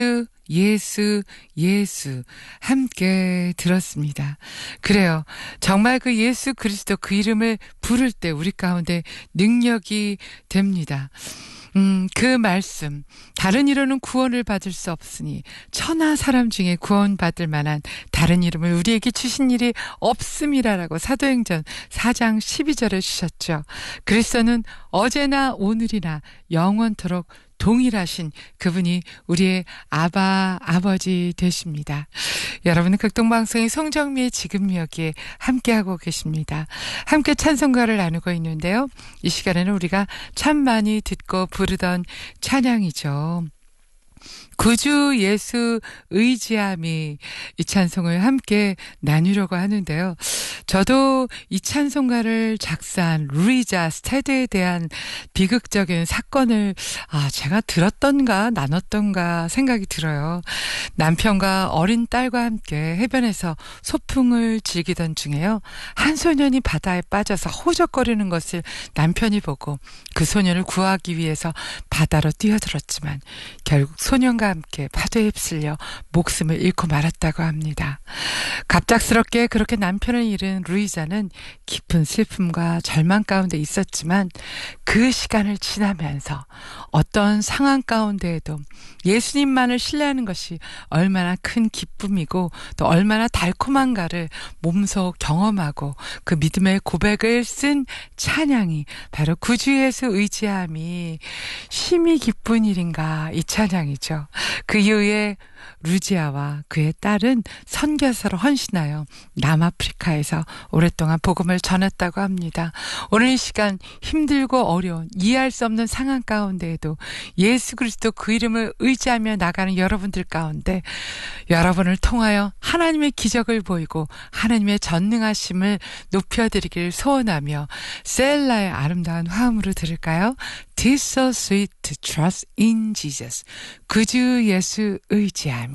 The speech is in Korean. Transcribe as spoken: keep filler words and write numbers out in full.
예수, 예수 함께 들었습니다. 그래요. 정말 그 예수 그리스도 그 이름을 부를 때 우리 가운데 능력이 됩니다. 음, 그 말씀, 다른 이로는 구원을 받을 수 없으니 천하 사람 중에 구원받을 만한 다른 이름을 우리에게 주신 일이 없음이라라고 사도행전 사 장 십이 절에 주셨죠. 그리스도는 어제나 오늘이나 영원토록 동일하신 그분이 우리의 아바, 아버지 되십니다. 여러분은 극동방송의 송정미의 지금 여기에 함께하고 계십니다. 함께 찬송가를 나누고 있는데요. 이 시간에는 우리가 참 많이 듣고 부르던 찬양이죠. 구주 예수 의지함이 이 찬송을 함께 나누려고 하는데요. 저도 이 찬송가를 작사한 루이자 스테드에 대한 비극적인 사건을 아 제가 들었던가 나눴던가 생각이 들어요. 남편과 어린 딸과 함께 해변에서 소풍을 즐기던 중에요. 한 소년이 바다에 빠져서 호적거리는 것을 남편이 보고 그 소년을 구하기 위해서 바다로 뛰어들었지만 결국 소년과 함께 파도에 휩쓸려 목숨을 잃고 말았다고 합니다. 갑작스럽게 그렇게 남편을 잃은 루이자는 깊은 슬픔과 절망 가운데 있었지만 그 시간을 지나면서 어떤 상황 가운데에도 예수님만을 신뢰하는 것이 얼마나 큰 기쁨이고 또 얼마나 달콤한가를 몸소 경험하고 그 믿음의 고백을 쓴 찬양이 바로 구주 예수 의지함이 심히 기쁜 일인가 이 찬양이죠. 그 이후에 루지아와 그의 딸은 선교사로 헌신하여 남아프리카에서 오랫동안 복음을 전했다고 합니다. 오늘 이 시간 힘들고 어려운 이해할 수 없는 상황 가운데에도 예수 그리스도 그 이름을 의지하며 나가는 여러분들 가운데 여러분을 통하여 하나님의 기적을 보이고 하나님의 전능하심을 높여드리길 소원하며 셀라의 아름다운 화음으로 들을까요? Tis so sweet to trust in Jesus. 구주 예수 의지함.